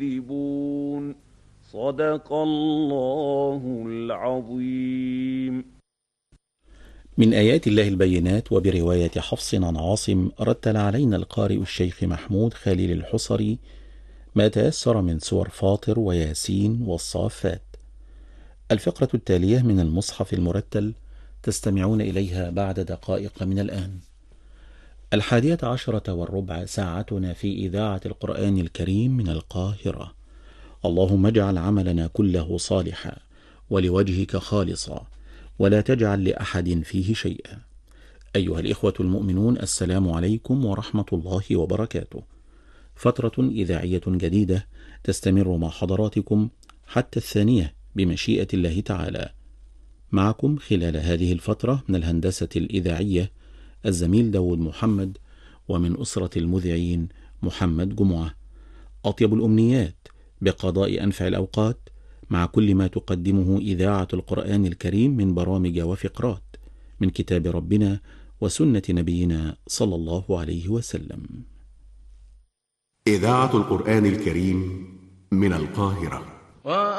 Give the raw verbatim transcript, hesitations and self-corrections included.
يكذبون صدق الله العظيم. من آيات الله البينات. وبرواية حفص عن عاصم رتل علينا القارئ الشيخ محمود خليل الحصري ما تيسر من سور فاطر وياسين والصافات. الفقرة التالية من المصحف المرتل تستمعون إليها بعد دقائق من الآن. الحادية عشرة والربع ساعتنا في إذاعة القرآن الكريم من القاهرة. اللهم اجعل عملنا كله صالحا ولوجهك خالصا ولا تجعل لأحد فيه شيئا. أيها الإخوة المؤمنون، السلام عليكم ورحمة الله وبركاته. فترة إذاعية جديدة تستمر مع حضراتكم حتى الثانية بمشيئة الله تعالى. معكم خلال هذه الفترة من الهندسة الإذاعية الزميل داود محمد، ومن أسرة المذيعين محمد جمعة. أطيب الأمنيات بقضاء أنفع الأوقات مع كل ما تقدمه إذاعة القرآن الكريم من برامج وفقرات من كتاب ربنا وسنة نبينا صلى الله عليه وسلم. إذاعة القرآن الكريم من القاهرة.